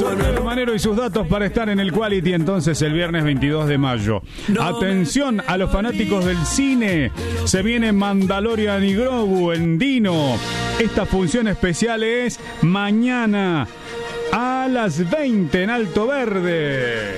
Manero y sus datos para estar en el Quality entonces el viernes 22 de mayo. Atención a los fanáticos del cine. Se viene Mandalorian y Grogu en Dino. Esta función especial es mañana a las 20 en Alto Verde.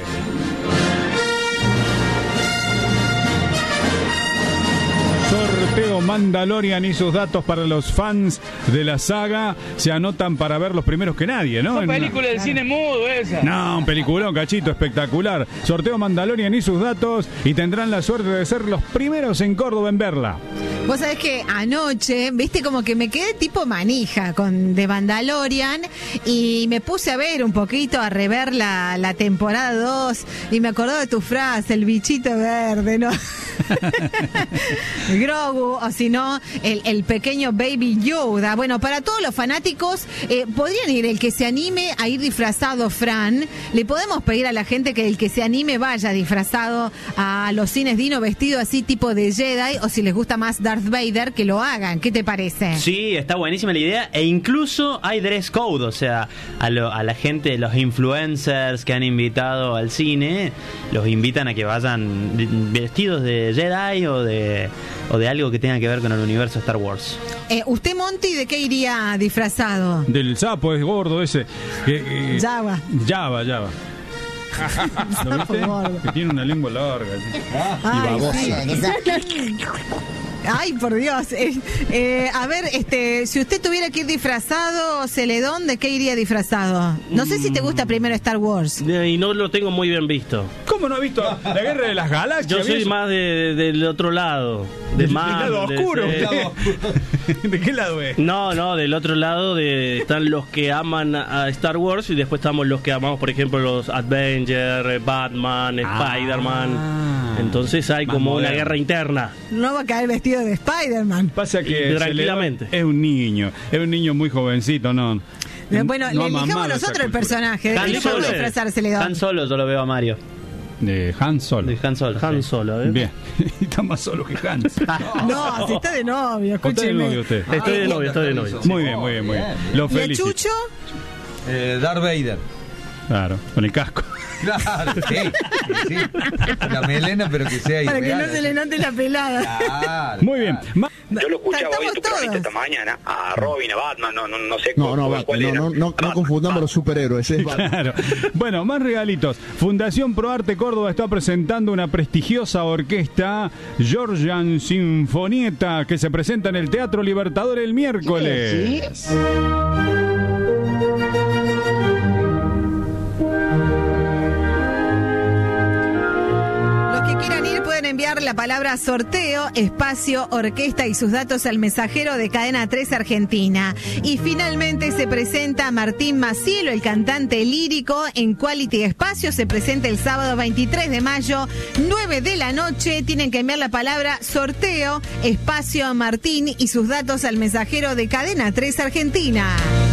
Sorteo Mandalorian y sus datos para los fans de la saga. Se anotan para ver los primeros que nadie, ¿no? Una película del cine mudo esa. No, un peliculón, cachito, espectacular. Sorteo Mandalorian y sus datos y tendrán la suerte de ser los primeros en Córdoba en verla. Vos sabés que anoche, viste, como que me quedé tipo manija de Mandalorian y me puse a ver un poquito, a rever la temporada 2 y me acordé de tu frase, el bichito verde, ¿no? Grogu, o si no, el pequeño Baby Yoda. Bueno, para todos los fanáticos, podrían ir, el que se anime a ir disfrazado, Fran. Le podemos pedir a la gente que el que se anime vaya disfrazado a los cines Dino, vestido así tipo de Jedi, o si les gusta más Darth Vader, que lo hagan. ¿Qué te parece? Sí, está buenísima la idea, e incluso hay dress code, o sea, a la gente, los influencers que han invitado al cine, los invitan a que vayan vestidos de Jedi o de algo que tenga que ver con el universo Star Wars. ¿Usted, Monty, de qué iría disfrazado? Del sapo, es gordo ese. Java. Java. ¿Lo viste? Que tiene una lengua larga. ¿Sí? Ay, Y babosa. sí. Ay, por Dios. A ver, si usted tuviera que ir disfrazado, Celedón, ¿de qué iría disfrazado? No sé si te gusta primero Star Wars. Y no lo tengo muy bien visto. ¿Cómo no ha visto la Guerra de las Galaxias? Yo soy más del otro lado. Del lado oscuro. ¿De qué lado es? No, del otro lado están los que aman a Star Wars y después estamos los que amamos, por ejemplo, los Avengers, Batman, Spider-Man. Entonces hay como una guerra interna. No va a caer vestido de Spider-Man. Pasa que tranquilamente es un niño muy jovencito, ¿no? Bueno, le elijamos nosotros el personaje. Dejamos disfrazarse, Han Solo, yo lo veo a Mario. De Han Solo. De Han Solo. Han Solo, ¿eh? Bien. Está más solo que Hans. No, si está de novio, escúcheme. Estoy de novio. Muy bien. Lo felicito. ¿Y Chucho? Darth Vader. Claro, con el casco. Claro, sí. La melena, pero que sea para irreal, que no se le note la pelada. Claro, muy bien. Yo lo escuchaba hoy en tu programa esta mañana, a Robin, a Batman, no sé cuál era. No confundamos los superhéroes. Claro. Bueno, más regalitos. Fundación ProArte Córdoba está presentando una prestigiosa orquesta, Georgian Sinfonietta, que se presenta en el Teatro Libertador el miércoles. ¿Sí? Enviar la palabra sorteo, espacio, orquesta y sus datos al mensajero de Cadena 3 Argentina. Y finalmente se presenta Martín Macielo, el cantante lírico, en Quality Espacio. Se presenta el sábado 23 de mayo, 9 de la noche. Tienen que enviar la palabra sorteo, espacio, Martín y sus datos al mensajero de Cadena 3 Argentina.